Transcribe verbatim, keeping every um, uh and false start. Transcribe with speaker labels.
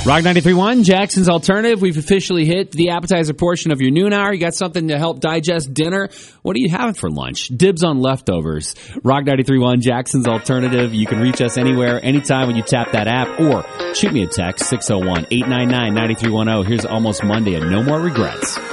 Speaker 1: Rock ninety-three point one, Jackson's Alternative. We've officially hit the appetizer portion of your noon hour. You got something to help digest dinner? What are you having for lunch? Dibs on leftovers. Rock ninety-three point one, Jackson's Alternative. You can reach us anywhere, anytime when you tap that app, or shoot me a text, six oh one, eight nine nine, nine three one oh. Here's Almost Monday and No More Regrets.